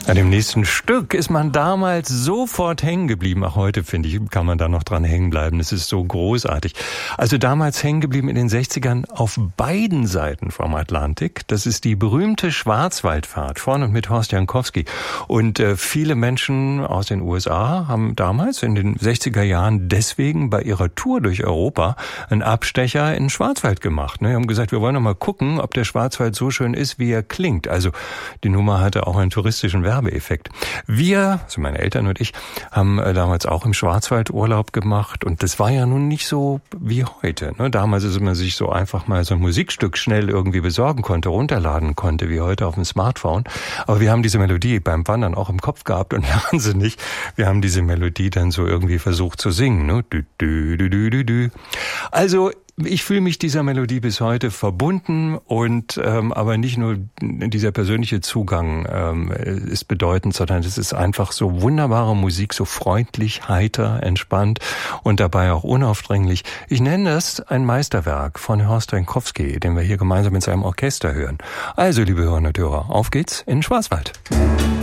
An dem nächsten Stück ist man damals sofort hängen geblieben. Auch heute, finde ich, kann man da noch dran hängen bleiben. Es ist so großartig. Also damals hängen geblieben in den 60ern auf beiden Seiten vom Atlantik. Das ist die berühmte Schwarzwaldfahrt von und mit Horst Jankowski. Und viele Menschen aus den USA haben damals in den 60er Jahren deswegen bei ihrer Tour durch Europa einen Abstecher in den Schwarzwald gemacht. Die haben gesagt, wir wollen noch mal gucken, ob der Schwarzwald so schön ist, wie er klingt. Also die Nummer hatte auch einen touristischen Werbeeffekt. Wir, also meine Eltern und ich, haben damals auch im Schwarzwald Urlaub gemacht und das war ja nun nicht so wie heute. Damals ist man sich so einfach mal so ein Musikstück schnell irgendwie besorgen konnte, runterladen konnte, wie heute auf dem Smartphone. Aber wir haben diese Melodie beim Wandern auch im Kopf gehabt und wahnsinnig, wir haben diese Melodie dann so irgendwie versucht zu singen. Also ich fühle mich dieser Melodie bis heute verbunden und aber nicht nur dieser persönliche Zugang ist bedeutend, sondern es ist einfach so wunderbare Musik, so freundlich, heiter, entspannt und dabei auch unaufdringlich. Ich nenne das ein Meisterwerk von Horst Jankowski, den wir hier gemeinsam mit seinem Orchester hören. Also, liebe Hörerinnen und Hörer, auf geht's in den Schwarzwald.